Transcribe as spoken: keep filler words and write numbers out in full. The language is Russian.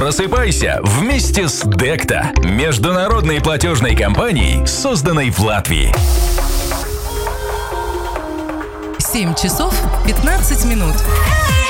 Просыпайся вместе с Декта, международной платежной компанией, созданной в Латвии. семь часов пятнадцать минут.